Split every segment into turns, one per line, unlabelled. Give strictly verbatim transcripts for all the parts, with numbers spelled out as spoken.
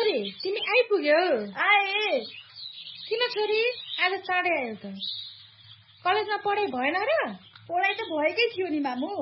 तिमी आइपुग्यौ?
आए।
किन छोरी आज चाँडै आयो त? कलेजमा पढाइ भएन र?
पढाइ त भएकै थियो नि मामु।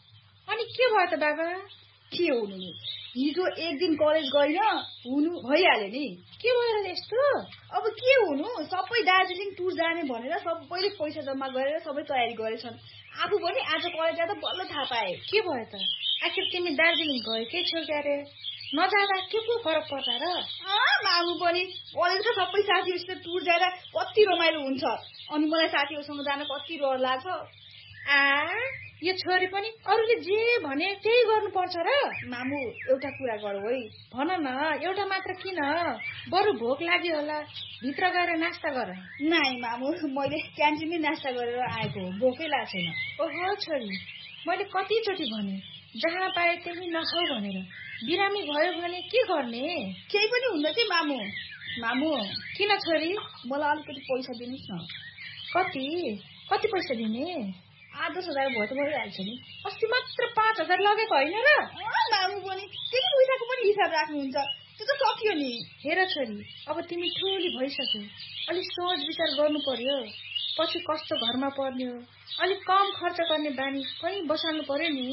अनि के भयो त बाबा?
के हुनु नि, हिजो एक दिन कलेज गइन हुनु भइहाल्यो नि।
के भएर यस्तो?
अब के हुनु, सबै दार्जिलिङ टुर जाने भनेर सबैले पैसा जम्मा गरेर सबै तयारी गरेछन्। आफू पनि आज कलेज जाँदा बल्ल थाहा पाए।
के भयो त? आखिर तिमी दार्जिलिङ गएकै छौ क्यारे? नजाँदा के को फरक पर्छ र?
मामु पनि कलेजका सबै साथीहरूसित टुर जाँदा कति रमाइलो हुन्छ, अनि मलाई साथीहरूसँग जान कति रहर लाग्छ।
आ यो छोरी पनि अरूले जे भने त्यही गर्नुपर्छ र?
मामु एउटा कुरा गरौ है।
भन न, एउटा मात्र किन? बरु भोक लाग्यो होला, भित्र गएर नास्ता गर।
नाइ मामु, मैले क्यान्टिनमै नास्ता गरेर आएको हो, भोकै लाग्छ छैन।
ओहो छोरी, मैले कतिचोटि भने जहाँ पाए त्यही नखाऊ भनेर। बिरामी भयो भने के गर्ने?
केही पनि हुन्न कि मामु। मामु
किन छोरी?
मलाई अलिकति पैसा दिनुहोस् न।
कति कति पैसा दिने?
आठ दस हजार भयो त भइहाल्छ नि।
अस्ति मात्र पाँच हजार लगेको होइन र?
मामु पनि त्यति पैसाको पनि हिसाब राख्नुहुन्छ, त्यो त सकियो नि।
हेर छोरी, अब तिमी ठुली भइसक्यौ, अलिक सोच विचार गर्नु पर्यो। पछि कस्तो घरमा पर्ने हो, अलिक कम खर्च गर्ने बानी पनि बसाल्नु पर्यो नि।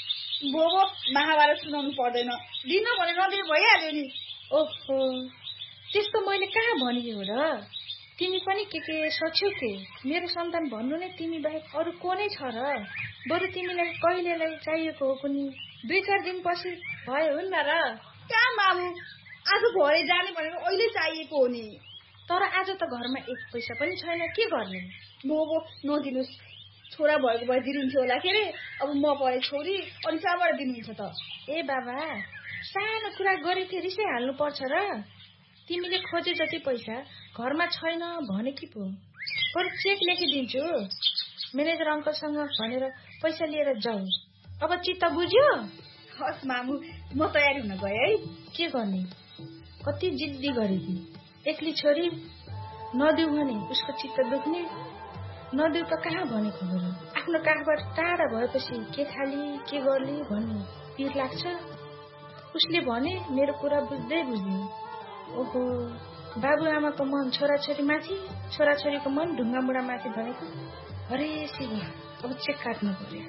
बोबो महाभारत सुनाउनु पर्दैन, दिन भने नदिनु भइहाल्यो नि।
ओहो, त्यस्तो मैले कहाँ भनेको हो र? तिमी पनि के के सोच्यौ के? मेरो सन्तान भन्नु नै तिमी बाहेक अरू को नै छ र? बरु तिमीलाई कहिलेलाई चाहिएको हो कुनी, दुई चार दिन पछि भयो हुन्न र?
कहाँ मामु, आज भरे जाने भनेर अहिले चाहिएको हो नि।
तर आज त घरमा एक पैसा पनि छैन, के गर्ने?
बोबो नदिनुहोस्, छोरा भएको भए दिनुहुन्थ्यो होला के रे। अब म परे छोरी, अनि कहाँबाट दिनुहुन्छ त?
ए बाबा, सानो कुरा गरे थियो रिसै हाल्नु पर्छ र? तिमीले खोजे जति पैसा घरमा छैन भने कि पो, बरु चेक लेखिदिन्छु, म्यानेजर अङ्कलसँग भनेर पैसा लिएर जाऊ। अब चित्त बुझ्यो?
हस् मामु, म तयारी हुन गएँ है।
के गर्ने? कति जिद्दी गरेकी, एक्ली छोरी नदिउ भने उसको चित्त दुख्ने, नदिउ त कहाँ भनेको हो र? आफ्नो काखबाट टाढा भएपछि के खाली के गर्ने भन्ने पिर लाग्छ। उसले भने मेरो कुरा बुझ्दै बुझ्ने। ओहो, बाबुआमाको मन छोराछोरी माथि, छोराछोरीको मन ढुङ्गा मुढा माथि भनेको। अरे शिव, अब चेक काट्नु पर्यो।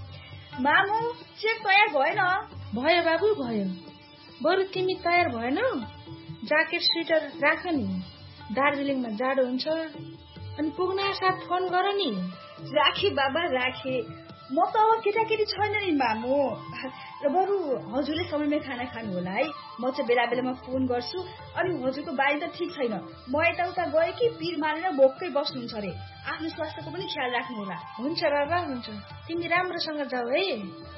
मामु चेक तयार भएन?
भयो बाबु भयो। बरु तिमी तयार भएनौ? ज्याकेट स्वेटर राख नि, दार्जिलिङमा जाडो हुन्छ। अनि पुग्न साथ फोन गर नि।
राखे बाबा राखे, म त अब केटाकेटी छैन नि मामु। र बरु हजुरले समयमै खाना खानु होला है, म चाहिँ बेला बेलामा फोन गर्छु। अनि हजुरको बानी त ठिक छैन, म यताउता गए कि पिर मानेर भोकै बस्नुहुन्छ अरे। आफ्नो स्वास्थ्यको पनि ख्याल राख्नु होला।
हुन्छ बाबा हुन्छ, तिमी राम्रोसँग जाऊ है।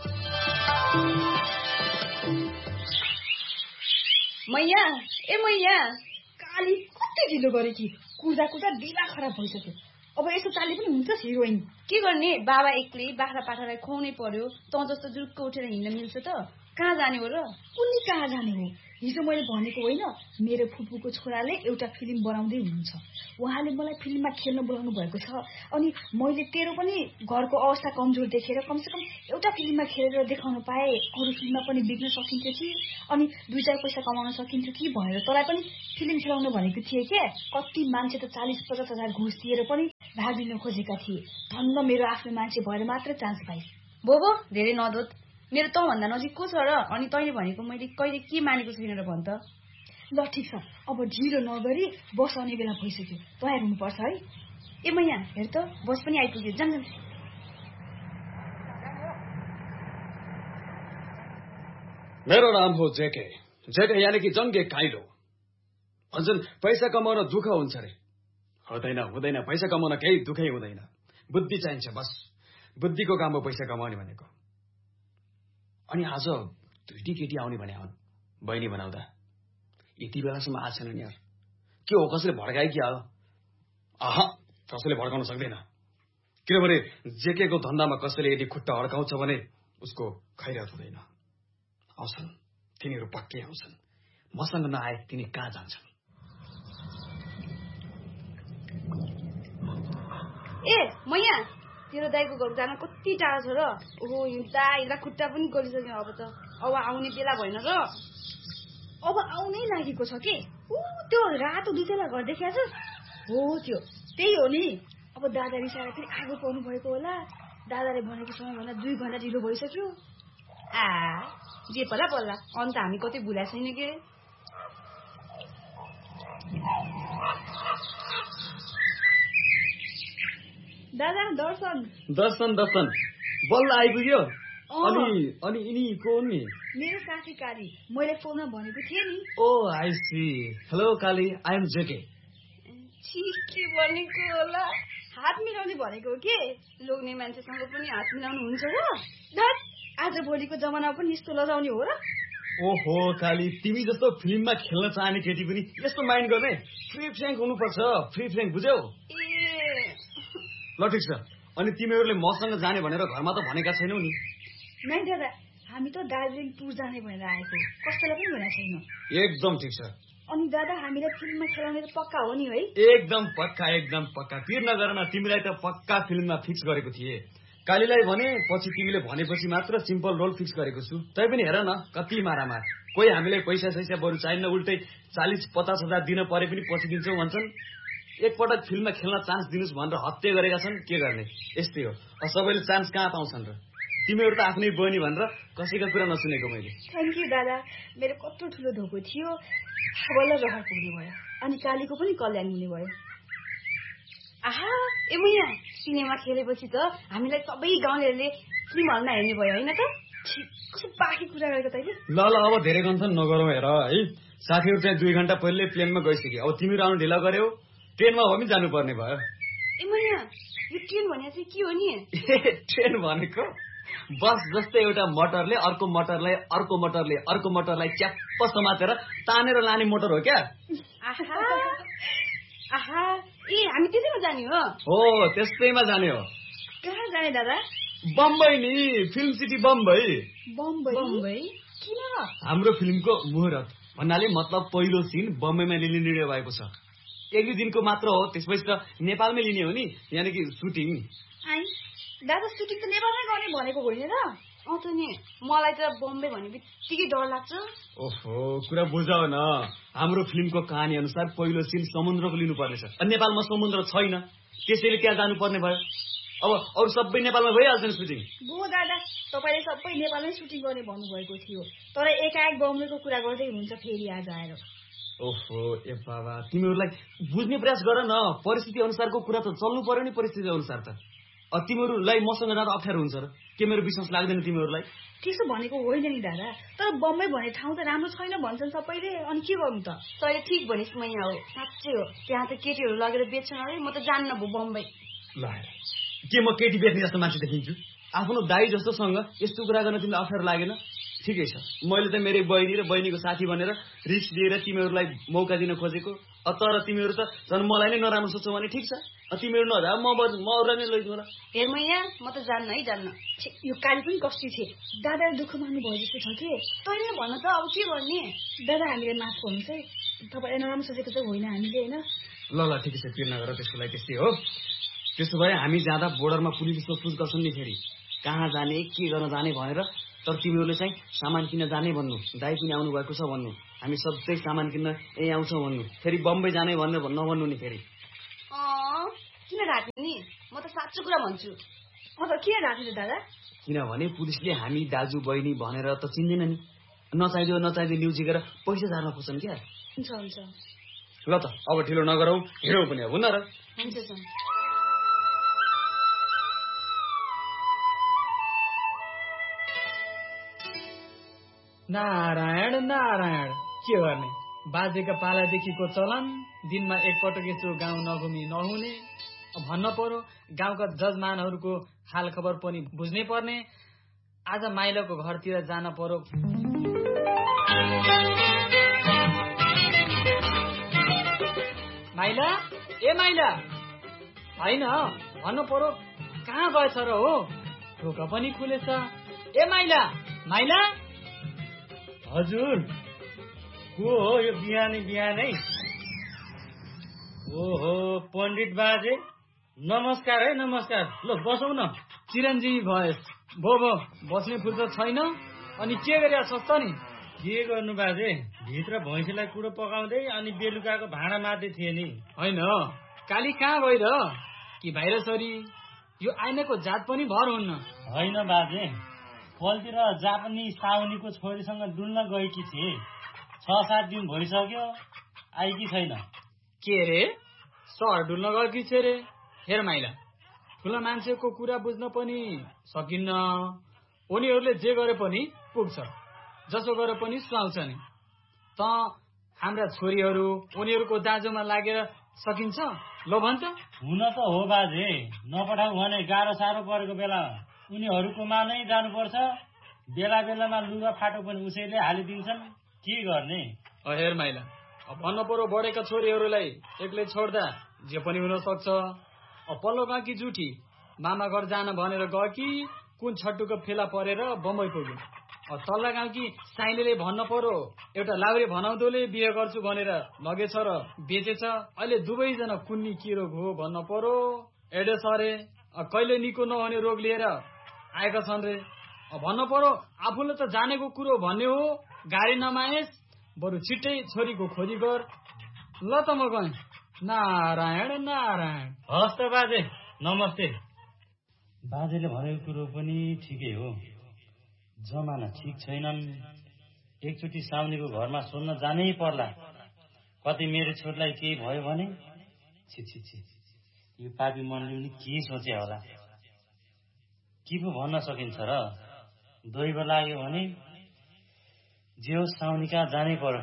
मैया ए मैया, काली कति ढिलो गरे कि, कुर्दा कुर्दा दिमाग खराब भइसक्यो। अब यसो चाली पनि हुन्छ हिरोइन?
के गर्ने, बाबा एक्लै बाख्रा पाठालाई खुवाउनै पर्यो। तँ जस्तो जुरुक्क उठेर हिँड्न मिल्छ त? कहाँ जाने हो र?
उनी कहाँ जाने हो? हिजो मैले भनेको होइन, मेरो फुपूको छोराले एउटा फिल्म बनाउँदै हुनुहुन्छ। उहाँले मलाई फिल्ममा खेल्न बोलाउनु भएको छ। अनि मैले तेरो पनि घरको अवस्था कमजोर देखेर कमसेकम एउटा फिल्ममा खेलेर देखाउन पाए अरू फिल्ममा पनि बिग्न सकिन्थ्यो कि, अनि दुई चार पैसा कमाउन सकिन्थ्यो कि भनेर तँलाई पनि फिल्म खेलाउन भनेको थिएँ क्या। कति मान्छे त चालिस पचास हजार घुस दिएर पनि भाग लिन खोजेका थिए। धन्न मेरो आफ्नो मान्छे भएर मात्र चान्स पाइस्।
बोबो धेरै नदोत, मेरो तँ भन्दा नजिक को छ र? अनि तैँले भनेको मैले कहिले के मानेको छैन र भन् त?
ल ठिक छ, अब ढिलो नगरी बस आउने बेला भइसक्यो, तयार हुनुपर्छ है।
ए मैया हेर त, बस पनि आइपुग्यो, जान जान।
मेरो नाम हो जेके, जेके यानी कि जङ्गे काइलो। भन्छन् पैसा कमाउन दुःख हुन्छ रे। हुँदैन हुँदैन, पैसा कमाउन केही दुःखै हुँदैन, बुद्धि चाहिन्छ बस। बुद्धिको काम हो पैसा कमाउने भनेको। अनि आज दुईटी केटी आउने भने हुन् बहिनी बनाउँदा, यति बेलासम्म आएको छैन नि यार। के हो, कसैले भड्कायो कि आयो? आहा, कसैले भड्काउन सक्दैन, किनभने जेकेको धन्दामा कसैले यदि खुट्टा अड्काउँछ भने उसको खैरात हुँदैन। आउँछन् तिनीहरू, पक्कै आउँछन्। मसँग नआए तिनी कहाँ जान्छन्?
ए मैया, तेरो दाइको घर जान कति टाढा छ र? ओहो, हिँड्दा हिँड्दा खुट्टा पनि गलिसक्यो। अब त अब आउने बेला भएन र?
अब आउनै लागेको छ के। ऊ त्यो रातो दुईतला घर देखिया छ हो त्यो त्यही हो नि। अब दादा रिसाएर फेरि आगो पाउनु भएको होला। दादाले भनेको समयभन्दा दुई घन्टा ढिलो भइसक्यो।
आ जे पल्ला पल्ला अन्त हामी कतै भुला छैन के।
दादा दर्शन
दर्शन दर्शन बल्ल आइपुग्यो। अनि अनि यिनी को हुन् नि?
मेरो साथी काली, मैले फोनमा भनेको थिएँ नि।
ओ I C. Hello Kali, I am जेके।
छि के भनेको होला?
हात मिलाउने भनेको के?
लोग्ने मान्छेसँग पनि हात मिलाउनु हुन्छ र?
धत, आज भोलिको जमानामा पनि यस्तो लजाउने हो र?
ओहो काली, तिमी जस्तो फिल्ममा खेल्न चाहने केटी पनि यस्तो माइन्ड गर्ने? फ्री फ्र्याङ्क हुनुपर्छ, फ्री फ्र्याङ्क बुझ्यौ?
ए
ल ठिक छ। अनि तिमीहरूले मसँग जाने भनेर घरमा त भनेका छैनौ नि?
नाइ दादा, हामी त दार्जिलिङ टुर जाने भनेर आएको, कसैलाई पनि भनेको छैन।
एकदम ठिक छ।
अनि दादा हामीलाई फिल्ममा खेलाउने त पक्का हो नि है?
एकदम पक्का, एकदम पक्का। पिर नगर न, तिमीलाई त पक्का फिल्ममा फिक्स गरेको थिए। कालीलाई भने पछि तिमीले भनेपछि मात्र सिम्पल रोल फिक्स गरेको छु। तै पनि हेर न कति मारामार। कोही हामीलाई पैसा सैसा बरु चाहिन्न, उल्टै चालिस पचास हजार दिन परे पनि पछि दिन्छौ भन्छन्। एकपटक फिल्ममा खेल्न चान्स दिनुहोस् भनेर हत्या गरेका छन्। के गर्ने, यस्तै हो। सबैले चान्स कहाँ पाउँछन् र? तिमीहरू त आफ्नै बहिनी भनेर कसैका कुरा नसुनेको मैले।
थ्याङ्क यू दादा, मेरो कत्रो ठुलो धोको थियो, बल्ल रहर पुग्ने भयो। अनि कालीको पनि कल्याण हुने भयो।
आहा ए मैया, सिनेमा खेलेपछि त हामीलाई सबै गाउँलेहरूले फिल्म हलमा हेर्ने भयो होइन त?
कस्तो बाँकी कुरा गरेको तैँले?
ल ल अब धेरै कन्सन नगरौँ हेर है। साथीहरू चाहिँ दुई घन्टा पहिले प्लेनमा गइसक्यो। अब तिमीहरू आउनु ढिला गर्यौ, ट्रेनमा हो पनि जानुपर्ने भयो।
ए मैया, यो ट्रेन भने चाहिँ के हो नि?
ट्रेन भनेको बस जस्तै एउटा मोटरले अर्को मोटरलाई अर्को मोटरले अर्को मोटरलाई च्याप्प समातेर तानेर लाने मोटर हो क्या?
आहा आहा, ए हामी त्यसैमा जाने हो?
हो, त्यस्तैमा जाने हो।
कहाँ जाने दादा?
बम्बई नि, फिल्म सिटी बम्बई।
बम्बई?
बम्बई
किन?
हाम्रो फिल्मको मुहुर्त भन्नाले मतलब पहिलो सिन बम्बईमा लिने निर्णय भएको छ। एक दुई दिनको मात्र हो, त्यसपछि त नेपालमै लिने हो नि, यानि कि सुटिङ।
आई दादा, सुटिङ त नेपालमै गर्ने भनेको होइन र?
अँ त नि, मलाई त बम्बई भन्ने बित्तिकै डर लाग्छ।
ओहो, कुरा बुझाउ न। हाम्रो फिल्मको कहानी अनुसार पहिलो सिन समुद्रको लिनुपर्नेछ। अनि नेपालमा समुद्र छैन, त्यसैले त्यहाँ जानुपर्ने भयो। अब अरू सबै नेपालमा भइहाल्छ नि सुटिङ।
गो दादा, तपाईँले सबै नेपालमै सुटिङ गर्ने भन्नुभएको थियो, तर एकाएक बम्बईको कुरा गर्दै हुनुहुन्छ फेरि आज आएर।
ओहो ए बाबा, तिमीहरूलाई बुझ्ने प्रयास गर न। परिस्थिति अनुसारको कुरा त चल्नु पर्यो नि, परिस्थिति अनुसार त। तिमीहरूलाई मसँग जाँदा अप्ठ्यारो हुन्छ र? के मेरो विश्वास लाग्दैन तिमीहरूलाई?
त्यसो भनेको होइन नि दादा, तर बम्बई भन्ने ठाउँ त राम्रो छैन भन्छन् सबैले, अनि के गर्नु त?
तैँले ठिक भनिस् मैया, हो साँच्चै हो। त्यहाँ त केटीहरू लगेर बेच्छन् अरे, म त जान्न भयो बम्बई।
ल के म केटी बेच्ने जस्तो मान्छे देखिन्छु? आफ्नो दाई जस्तोसँग यस्तो कुरा गर्न तिमीलाई अप्ठ्यारो लागेन? ठिकै छ, मैले त मेरो बहिनी र बहिनीको साथी भनेर रिस्क लिएर तिमीहरूलाई मौका दिन खोजेको। तर तिमीहरू त झन् मलाई नै नराम्रो सोच्छौ भने ठिक छ, तिमीहरू नजा, म म अरूलाई नै लैजाउँ ल।
हेर मैया, म त जान्न है, जान्न।
यो काली पनि कष्टी थिए, दादाले दुःख मान्नु भयो जस्तो छ कि।
तैँले भन्न त अब के गर्ने?
दादा हामीले माफ गर्नुहोस् है, तपाईँले नराम्रो सोचेको चाहिँ होइन हामीले, होइन?
ल ल ठिकै छ, पिर नगर, त्यसको लागि त्यस्तै हो। त्यसो भए हामी जाँदा बोर्डरमा पुलिस सोधपुछ गर्छन् नि फेरि, कहाँ जाने के गर्न जाने भनेर। तर तिमीहरूले चाहिँ सामान किन्न जाने भन्नु, दाइ पनि आउनु भएको छ भन्नु, हामी सबै सामान किन्न यहीँ आउँछौँ भन्नु, फेरि बम्बई जाने भनेर नभन्नु नि फेरि।
अँ किन ढाक्ने नि, म त साँचो कुरा भन्छु।
अन्त किन ढाक्ने दादा?
किनभने पुलिसले हामी दाजु बहिनी भनेर त चिन्दैन नि, नचाहिँदो नचाहिँदो न्युज झिकेर पैसा झार्न खोज्छन् क्या।
हुन्छ हुन्छ,
ल त अब ढिलो नगरौँ, हिँडौँ पनि अब, हुन र?
हुन्छ सर।
नारायण नारायण, के गर्ने, बाजेका पालादेखिको चलन, दिनमा एकपटक यसो गाउँ नघुमी नहुने। भन्न पर्यो गाउँका जजमानहरूको हाल खबर पनि बुझ्नै पर्ने। आज माइलाको घरतिर जान पर्यो। माइला, ए माइला, होइन भन्नु पर्यो, कहाँ गएछ र? हो, ढोका पनि खुलेछ। ए माइला, माइला।
हजुर, को हो यो बिहानै बिहानै? ओहो पण्डित बाजे, नमस्कार है, नमस्कार। ल बसौँ न।
चिरञ्जीवी भएस। भो भो, बस्ने फुर्सद छैन? अनि के गरिरहेको छस् त नि?
के गर्नु बाजे, भित्र भैँसीलाई कुरो पकाउँदै अनि बेलुकाको भाँडा मार्दै थिए नि।
होइन, काली कहाँ गएर कि बाहिर सरी? यो आइनाको जात पनि भर हुन्न।
होइन बाजे, पल्तिर जापानी साउनीको छोरीसँग डुल्न गएकी थिए। छ सात दिन भइसक्यो, आएकी छैन।
के रे, सहर डुल्न गएकी छे रे? हेर माइला, ठुला मान्छेको कुरा बुझ्न पनि सकिन्न। उनीहरूले जे गरे पनि पुग्छ, जसो गरे पनि सुहाउँछ नि। त हाम्रा छोरीहरू उनीहरूको दाँजोमा लागेर सकिन्छ? लो भन्छ।
हुन त हो बाजे, नपठाऊ भने गाह्रो साह्रो परेको बेला उनीहरूकोमा नै जानुपर्छ। बेला बेलामा लुगा फाटो पनि उसैले हालिदिन्छन्, के गर्ने?
हेर माइला, भन्नु पर्यो बढेका छोरीहरूलाई एक्लै छोड्दा जे पनि हुन सक्छ। पल्लो गाउँकी जुठी मामा घर जान भनेर गयो कि कुन छट्टुको फेला परेर बम्बई पुग्यो। तल्ला गाउँकी साइलेले भन्न पर्यो एउटा लाउरे भनाउँदोले बिहे गर्छु भनेर लगेछ र बेचेछ। अहिले दुवैजना कुन्नी के रोग हो भन्न पर्यो। एडे सरे कहिले निको नहुने रोग लिएर आएका छन् रे। भन्न पर्यो आफूले त जानेको कुरो भन्ने हो, गाडी नमाएस, बरु छिट्टै छोरीको खोजी गर। ल त म गएँ। नारायण नारायण।
हस् त बाजे, नमस्ते। बाजेले भनेको कुरो पनि ठिकै हो, जमाना ठिक छैनन्। एकचोटि साउनीको घरमा सोध्न जानै पर्ला। कति मेरो छोरीलाई केही भयो भने छि छि छि, यो पापी मनले पनि के सोचे होला? के पो भन्न सकिन्छ र? दैव लाग्यो भने जे होस् साउनी कहाँ जानै पर्यो।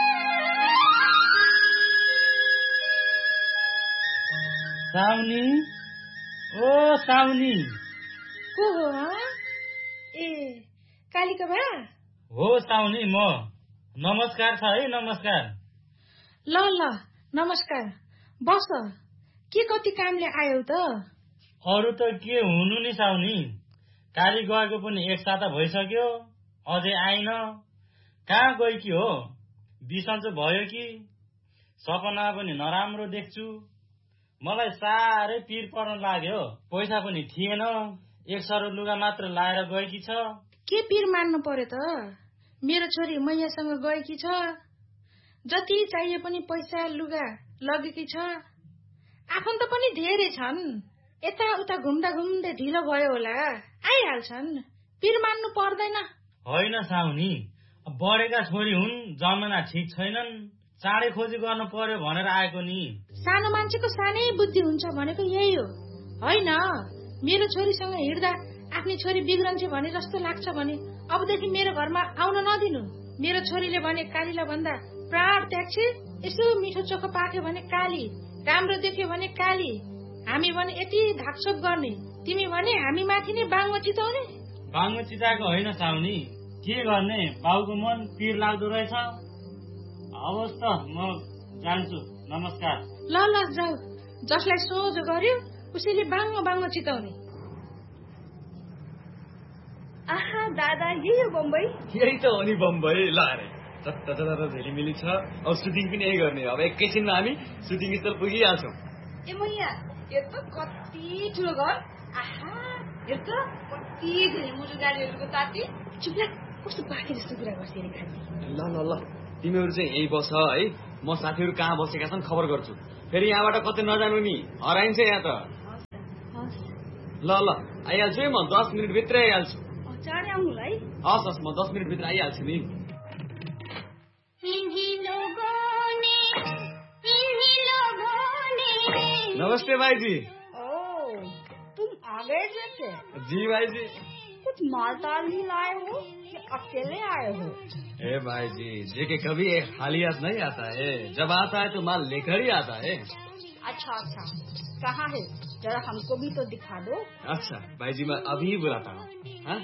साउनी, ओ साउनी।
को हो? ए कालिका बा
हो साउनी, म। नमस्कार छ है, नमस्कार।
ल ल नमस्कार, बस। के कति कामले आयौ त?
अरू त के हुनु नि साउनी, काली गएको पनि एक साता भइसक्यो, अझै आइन। कहाँ गएकी हो? बिसन्चो भयो कि? सपना पनि नराम्रो देख्छु। मलाई साह्रै पिर पर्न लाग्यो। पैसा पनि थिएन, एक सरो लुगा मात्र लाएर गएकी छ।
के पिर मान्नु पर्यो त? मेरो छोरी मैयासँग गएकी छ, जति चाहिए पनि पैसा लुगा लगेकी छ। आफन्त पनि धेरै छन्, यताउता घुम्दा घुम्दै ढिलो भयो होला, आइहाल्छन्। पिर मान्नु पर्दैन।
होइन साउनी, बढेका छोरी हुन्, जमाना ठिक छैनन्, चाँडै खोजी गर्नु पर्यो भनेर आएको नि।
सानो मान्छेको सानै बुद्धि हुन्छ भनेको यही हो। होइन, मेरो छोरीसँग हिँड्दा आफ्नी छोरी बिग्रन्छ भने जस्तो लाग्छ भने अबदेखि मेरो घरमा आउन नदिनु। मेरो छोरीले भने कालीलाई भन्दा प्राण त्याग्छे। यसो मिठो चोखो पाक्यो भने काली, राम्रो देख्यो भने काली। हामी भने यति धाकछोप गर्ने, तिमी भने हामी माथि नै बाङ्गो चिताउने।
बाङ्गो चिताएको होइन साउनी, के गर्ने, बाउको मन पिर लाग्दो रहेछ। हवस् त, म जान्छु, नमस्कार।
ल ल जाऊ, जसलाई सोझो गर्यो उसैले बाङ्गो बाङ्गो चिताउने।
आहा दादा, यही हो बम्बई?
यही त हो नि बम्बई। ल अरे जता जता झिलिमिली छ। अब सुटिङ पनि यही गर्ने। अब एकैछिनमा हामी सुटिङ स्थल पुगिहाल्छौँ।
ए मैया, यो त कति ठुलो घर। आहा, यो त कति धेरै मुटु गाडीहरूको ताती।
चुप्ला, कस्तो बाँकी जस्तो कुरा गर्छ अरे खाली।
ल ल ल, तिमीहरू चाहिँ यही बस है, म साथीहरू कहाँ बसेका छन् खबर गर्छु। फेरि यहाँबाट कतै नजानु नि, हराइन्छ यहाँ त। ल ल, आइहाल्छु है, म दस मिनट भित्रै आइहाल्छु।
चाँडै आउनु है।
हस् हस्, म दस मिनट भित्र आइहाल्छु नि। नमस्ते भाई जी।
ओ, तुम आ गए थे?
जी भाई जी।
कुछ मालताल ही लाए हो या अकेले आए हो?
ए भाई जी, जेके कभी खाली हाथ नहीं आता है, जब आता है तो माल लेकर ही आता है।
अच्छा अच्छा, कहाँ है? जरा हमको भी तो दिखा दो।
अच्छा भाई जी, मैं अभी बुलाता हूँ।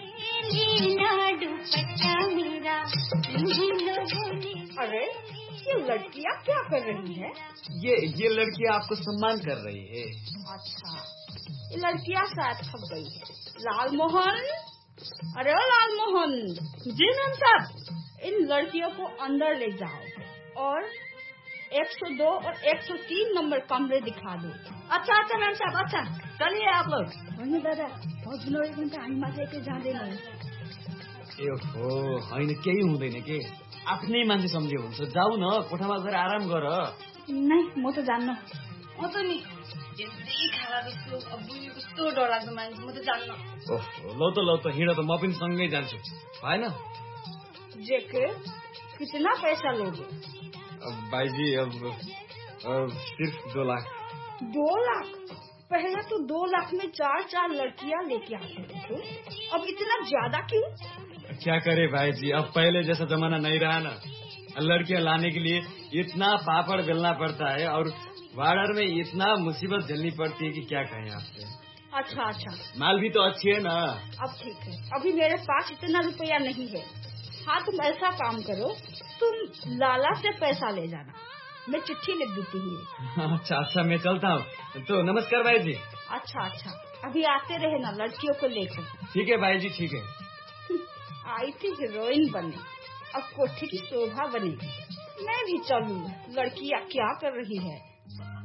अरे ये लड़कियाँ क्या कर रही हैं?
ये ये लड़कियाँ आपको सम्मान कर रही है।
अच्छा, ये लड़कियाँ शायद छप गई है। लाल मोहन, अरे ओ लाल मोहन। जी मैम साहब। इन लड़कियों को अंदर ले जाओ और एक सौ दो और एक सौ तीन नंबर कमरे दिखा दो। अच्छा अच्छा मैम साहब, अच्छा चलिए आप लोग। होइन दादा, हजुर एक घन्टा हामी मात्र एकै जाँदैनौँ।
ए हो होइन केही हुँदैन के आफ्नै मान्छे सम्झे हुन्छ जाऊ न कोठामा गएर आराम गर
नै म त जान्न
म त नि यस्तै खाला जस्तो अब बुझ्नु कस्तो डरलाग्दो मान्छे म त जान्न
ओहो लौ त लौ त हिँड त म पनि सँगै जान्छु भएन
जेके कितना पैसा लोगे
भाईजी अब, अब सिर्फ दो लाख
दो लाख पहले तो दो लाख में चार चार लड़कियां लेके आते थे अब इतना ज्यादा क्यों
क्या करे भाई जी अब पहले जैसा जमाना नहीं रहा ना लड़कियां लाने के लिए इतना पापड़ बेलना पड़ता है और वार्डर में इतना मुसीबत झेलनी पड़ती है कि क्या कहें आपसे
अच्छा अच्छा
माल भी तो अच्छी है ना
अब ठीक है अभी मेरे पास इतना रुपया नहीं है हाँ तुम ऐसा काम करो तुम लाला से पैसा ले जाना मैं चिट्ठी लिख देती हूँ
अच्छा अच्छा मैं चलता हूँ तो नमस्कार भाई जी
अच्छा अच्छा अभी आते रहे ना लड़कियों को लेकर
ठीक है भाई जी ठीक है
आई थी हीरोइन बनने अब कोठी की शोभा बनेगी मैं भी चलूँ लड़कियाँ क्या कर रही है